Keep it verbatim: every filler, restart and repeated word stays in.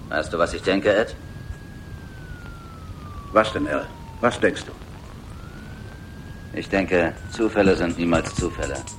Weißt du, was ich denke, Ed? Was denn, Al? Was denkst du? Ich denke, Zufälle sind niemals Zufälle.